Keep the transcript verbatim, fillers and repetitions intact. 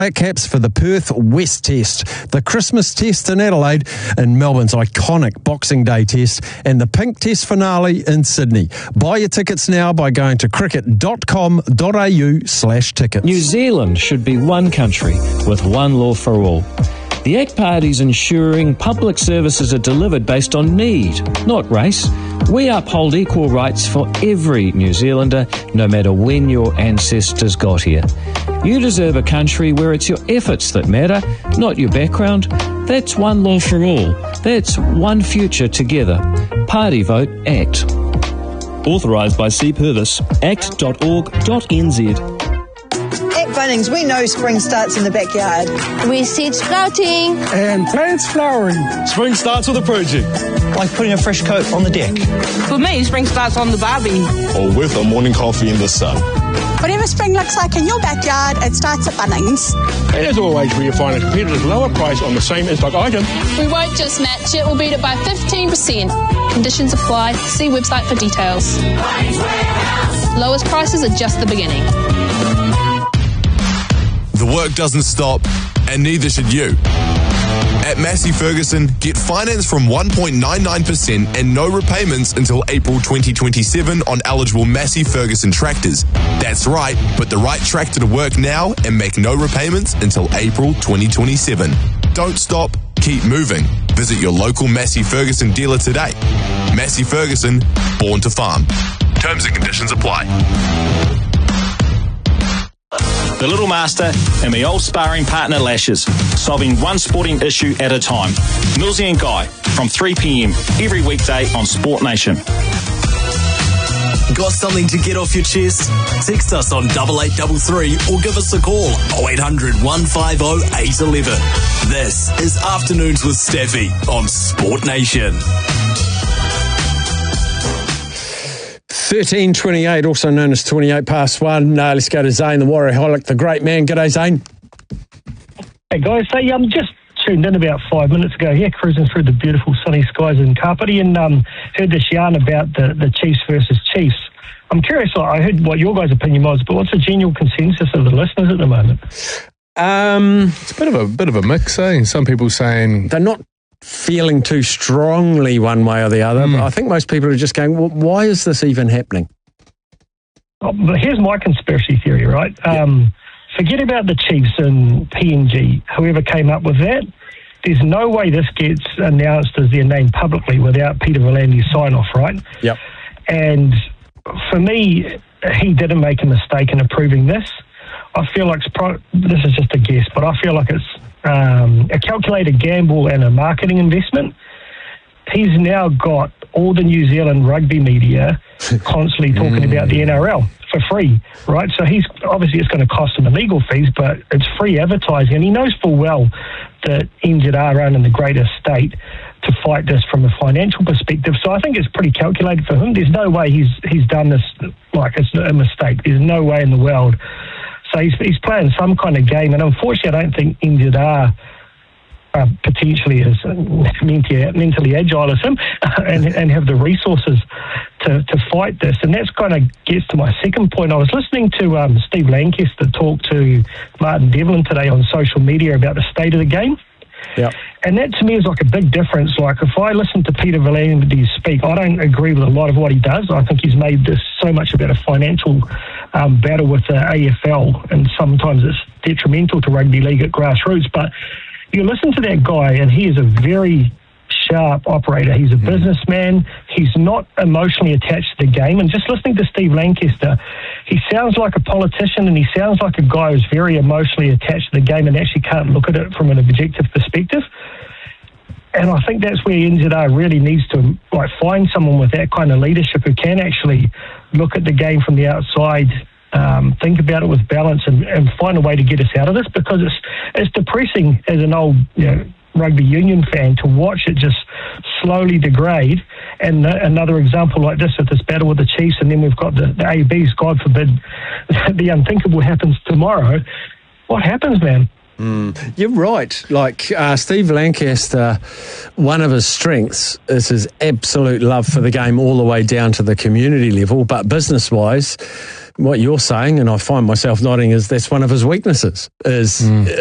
Black Caps for the Perth West Test, the Christmas Test in Adelaide, and Melbourne's iconic Boxing Day Test, and the Pink Test finale in Sydney. Buy your tickets now by going to cricket dot com dot a u slash tickets. New Zealand should be one country with one law for all. The A C T Party's ensuring public services are delivered based on need, not race. We uphold equal rights for every New Zealander, no matter when your ancestors got here. You deserve a country where it's your efforts that matter, not your background. That's one law for all. That's one future together. Party vote ACT. Authorised by C. Purvis, act dot org dot n z. At Bunnings, we know spring starts in the backyard. We seed sprouting. And plants flowering. Spring starts with a project. Like putting a fresh coat on the deck. For me, spring starts on the barbie. Or with a morning coffee in the sun. Whatever spring looks like in your backyard, it starts at Bunnings. And as always, where you find a competitive lower price on the same in-stock item. We won't just match it, we'll beat it by fifteen percent. Conditions apply. See website for details. Lowest prices are just the beginning. The work doesn't stop, and neither should you. At Massey Ferguson, get finance from one point nine nine percent and no repayments until April twenty twenty-seven on eligible Massey Ferguson tractors. That's right, put the right tractor to work now and make no repayments until April twenty twenty-seven. Don't stop, keep moving. Visit your local Massey Ferguson dealer today. Massey Ferguson, born to farm. Terms and conditions apply. The Little Master and my old sparring partner Lashes, solving one sporting issue at a time. Millsy and Guy, from three p.m. every weekday on Sport Nation. Got something to get off your chest? Text us on double eight double three or give us a call oh eight hundred, one five oh, eight one one. This is Afternoons with Staffy on Sport Nation. thirteen twenty-eight, also known as twenty-eight past one. Uh, let's go to Zane, the Warriorholic, the great man. G'day, Zane. Hey, guys. Hey, um, just tuned in about five minutes ago here, cruising through the beautiful sunny skies in Kapiti, and um, heard this yarn about the, the Chiefs versus Chiefs. I'm curious, I heard what your guys' opinion was, but what's the general consensus of the listeners at the moment? Um, it's a bit of a bit of a mix, eh? Some people saying they're not feeling too strongly one way or the other. Mm. But I think most people are just going, well, why is this even happening? Oh, but here's my conspiracy theory, right? Yeah. Um, forget about the Chiefs and P N G, whoever came up with that. There's no way this gets announced as their name publicly without Peter V'landys's sign-off, right? Yep. And for me, he didn't make a mistake in approving this. I feel like, it's pro- this is just a guess, but I feel like it's Um, a calculated gamble and a marketing investment. He's now got all the New Zealand rugby media constantly talking mm. about the N R L for free, right? So he's obviously it's going to cost him the legal fees, but it's free advertising, and he knows full well that N Z R are in the greatest state to fight this from a financial perspective. So I think it's pretty calculated for him. There's no way he's he's done this like it's a mistake. There's no way in the world. So he's, he's playing some kind of game, and unfortunately I don't think N Z R uh, potentially as mentally, mentally agile as him and, and have the resources to, to fight this. And that's kind of gets to my second point. I was listening to um, Steve Lancaster talk to Martin Devlin today on social media about the state of the game. Yeah. And that to me is like a big difference. Like if I listen to Peter V'landys speak, I don't agree with a lot of what he does. I think he's made this so much about a financial um, battle with the A F L, and sometimes it's detrimental to rugby league at grassroots. But you listen to that guy, and he is a very sharp operator. He's a mm. businessman. He's not emotionally attached to the game. And just listening to Steve Lancaster, he sounds like a politician, and he sounds like a guy who's very emotionally attached to the game and actually can't look at it from an objective perspective. And I think that's where N Z R really needs to like find someone with that kind of leadership who can actually look at the game from the outside, um, think about it with balance, and, and find a way to get us out of this, because it's it's depressing as an old, you know, rugby union fan to watch it just slowly degrade. And uh, another example like this with this battle with the Chiefs, and then we've got the, the A Bs, God forbid the unthinkable happens tomorrow. What happens, man? Mm, you're right. Like uh, Steve Lancaster, one of his strengths is his absolute love for the game all the way down to the community level. But business-wise, what you're saying, and I find myself nodding, is that's one of his weaknesses, is mm.